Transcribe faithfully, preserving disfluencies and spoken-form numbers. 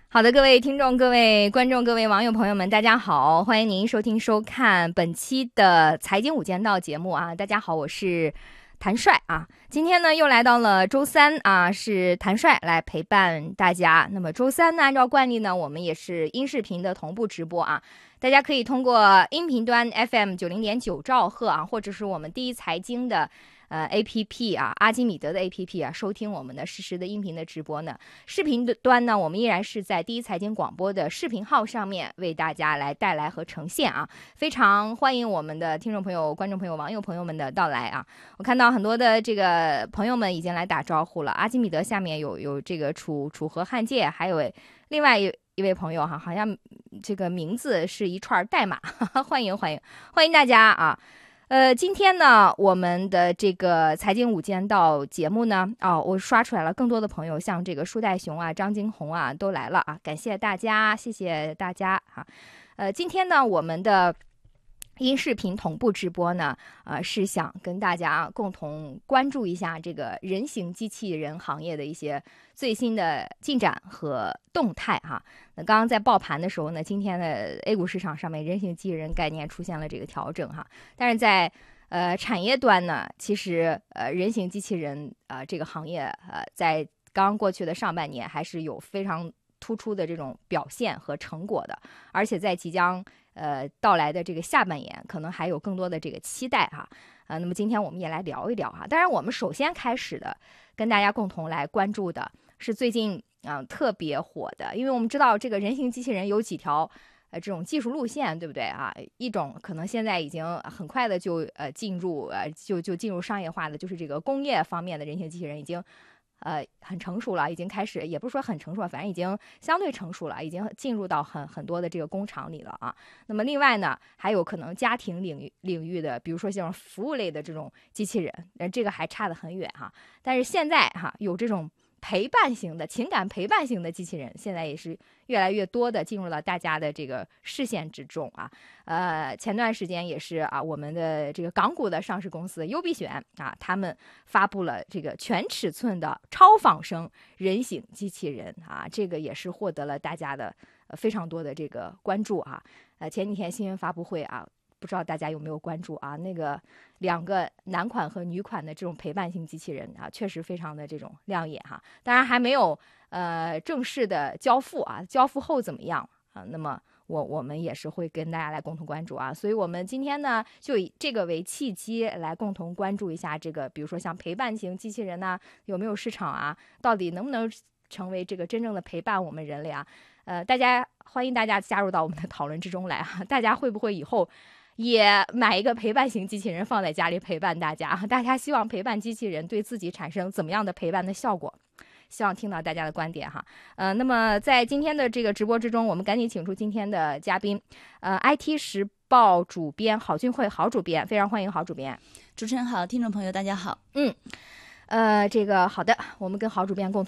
好的，各位听众、各位观众、各位网友朋友们，大家好，欢迎您收听收看本期的财经五间道节目啊！大家好，我是谭帅啊。今天呢又来到了周三啊，是谭帅来陪伴大家。那么周三呢，按照惯例呢，我们也是音视频的同步直播啊。大家可以通过音频端 F M 九零点九兆赫啊，或者是我们第一财经的。呃 ，A P P 啊，阿基米德的 A P P 啊，收听我们的实时的音频的直播呢。视频的端呢，我们依然是在第一财经广播的视频号上面为大家来带来和呈现啊。非常欢迎我们的听众朋友、观众朋友、网友朋友们的到来啊！我看到很多的这个朋友们已经来打招呼了。阿基米德下面有有这个楚楚河汉界，还有另外一一位朋友哈，好像这个名字是一串代码，哈哈，欢迎欢迎欢迎大家啊！呃，今天呢，我们的这个财经五间道节目呢，哦，我刷出来了，更多的朋友像这个舒代雄啊、张金红啊都来了啊，感谢大家，谢谢大家哈、啊。呃，今天呢，我们的音视频同步直播呢，呃，是想跟大家共同关注一下这个人形机器人行业的一些最新的进展和动态哈。那刚刚在报盘的时候呢，今天的 A 股市场上面人形机器人概念出现了这个调整哈，但是在呃产业端呢，其实呃人形机器人呃这个行业呃在刚过去的上半年还是有非常突出的这种表现和成果的，而且在即将呃到来的这个下半年，可能还有更多的这个期待哈。啊、呃，那么今天我们也来聊一聊哈。当然，我们首先开始的跟大家共同来关注的是最近啊、呃、特别火的，因为我们知道这个人形机器人有几条呃这种技术路线，对不对啊？一种可能现在已经很快的就呃进入呃就就进入商业化的，就是这个工业方面的人形机器人已经。呃，很成熟了，已经开始，也不是说很成熟，反正已经相对成熟了，已经进入到很很多的这个工厂里了啊。那么另外呢，还有可能家庭领域领域的，比如说像服务类的这种机器人，呃，这个还差得很远哈。但是现在哈，有这种陪伴型的情感陪伴型的机器人，现在也是越来越多的进入了大家的这个视线之中啊。呃，前段时间也是啊，我们的这个港股的上市公司优必选啊，他们发布了这个全尺寸的超仿生人形机器人啊，这个也是获得了大家的、呃、非常多的这个关注啊。呃，前几天新闻发布会啊。不知道大家有没有关注啊？那个两个男款和女款的这种陪伴型机器人啊，确实非常的这种亮眼哈。当然还没有呃正式的交付啊，交付后怎么样啊？那么我我们也是会跟大家来共同关注啊。所以我们今天呢，就以这个为契机来共同关注一下这个，比如说像陪伴型机器人呐、啊，有没有市场啊？到底能不能成为这个真正的陪伴我们人类啊？呃，大家欢迎大家加入到我们的讨论之中来啊！大家会不会以后？也买一个陪伴型机器人放在家里陪伴大家，大家希望陪伴机器人对自己产生怎么样的陪伴的效果？希望听到大家的观点哈。呃，那么在今天的这个直播之中，我们赶紧请出今天的嘉宾，呃 ，I T 时报主编郝俊慧，郝主编，非常欢迎郝主编。 主持人好，听众朋友大家好。 嗯，呃，这个好的，我们跟郝主编共同。